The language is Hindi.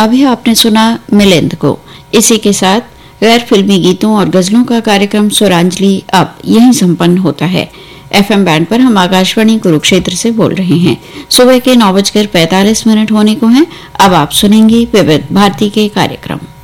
अभी आपने सुना मिलिंद को। इसी के साथ गैर फिल्मी गीतों और गजलों का कार्यक्रम स्वरांजलि अब यहीं संपन्न होता है। FM बैंड पर हम आकाशवाणी कुरुक्षेत्र से बोल रहे हैं। सुबह के 9:45 होने को हैं। अब आप सुनेंगे विविध भारती के कार्यक्रम।